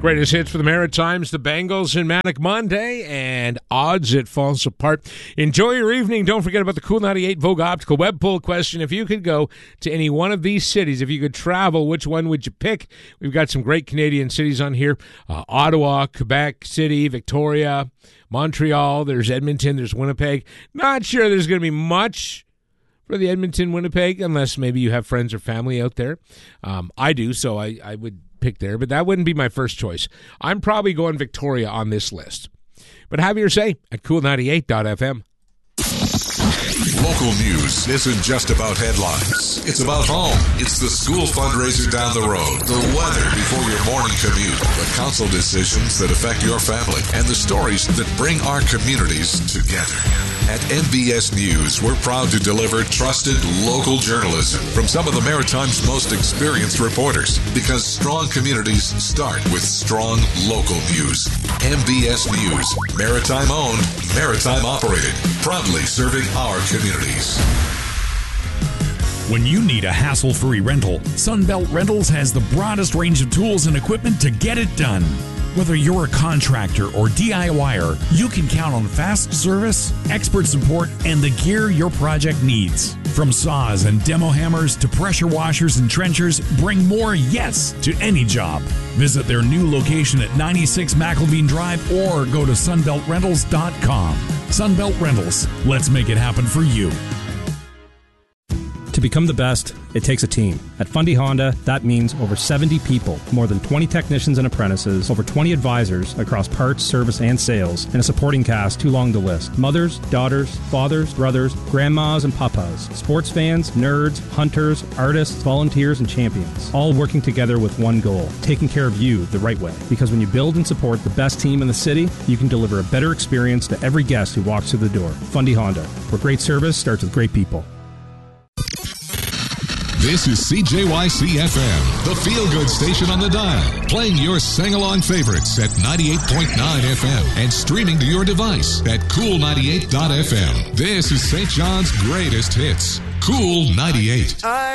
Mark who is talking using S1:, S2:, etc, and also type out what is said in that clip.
S1: Greatest hits for the Maritimes, the Bengals, and Manic Monday, and odds it falls apart. Enjoy your evening. Don't forget about the Cool 98 Vogue Optical web poll question. If you could go to any one of these cities, if you could travel, which one would you pick? We've got some great Canadian cities on here. Ottawa, Quebec City, Victoria, Montreal. There's Edmonton. There's Winnipeg. Not sure there's going to be much for the Edmonton-Winnipeg, unless maybe you have friends or family out there. I do, so I would pick there, but that wouldn't be my first choice. I'm probably going Victoria on this list. But have your say at cool98.fm.
S2: Local news isn't just about headlines. It's about home. It's the school fundraiser down the road, the weather before your morning commute, the council decisions that affect your family, and the stories that bring our communities together. At MBS News, we're proud to deliver trusted local journalism from some of the Maritime's most experienced reporters, because strong communities start with strong local news. MBS News, Maritime owned, Maritime operated, proudly serving our communities.
S3: When you need a hassle-free rental, Sunbelt Rentals has the broadest range of tools and equipment to get it done. Whether you're a contractor or DIYer, you can count on fast service, expert support, and the gear your project needs. From saws and demo hammers to pressure washers and trenchers, bring more yes to any job. Visit their new location at 96 McElveen Drive or go to sunbeltrentals.com. Sunbelt Rentals. Let's make it happen for you.
S4: To become the best, it takes a team. At Fundy Honda, that means over 70 people, more than 20 technicians and apprentices, over 20 advisors across parts, service, and sales, and a supporting cast too long to list. Mothers, daughters, fathers, brothers, grandmas, and papas, sports fans, nerds, hunters, artists, volunteers, and champions, all working together with one goal, taking care of you the right way. Because when you build and support the best team in the city, you can deliver a better experience to every guest who walks through the door. Fundy Honda, where great service starts with great people.
S2: This is CJYC-FM, the feel-good station on the dial, playing your sing-along favorites at 98.9 FM and streaming to your device at cool98.fm. This is St. John's greatest hits, Cool 98.